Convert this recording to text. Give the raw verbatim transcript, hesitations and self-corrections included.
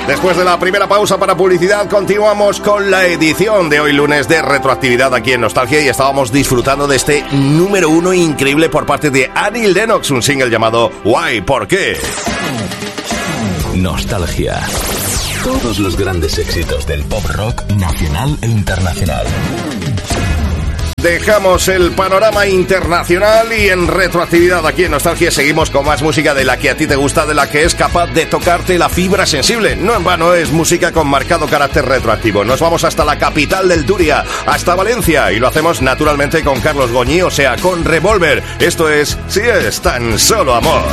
Después de la primera pausa para publicidad, continuamos con la edición de hoy lunes de Retroactividad aquí en Nostalgia y estábamos disfrutando de este número uno increíble por parte de Annie Lennox, un single llamado Why, ¿por qué? Nostalgia. Todos los grandes éxitos del pop rock nacional e internacional. Dejamos el panorama internacional y en Retroactividad aquí en Nostalgia seguimos con más música de la que a ti te gusta, de la que es capaz de tocarte la fibra sensible. No en vano es música con marcado carácter retroactivo. Nos vamos hasta la capital del Turia, hasta Valencia, y lo hacemos naturalmente con Carlos Goñi, o sea, con Revolver. Esto es Si es tan solo amor.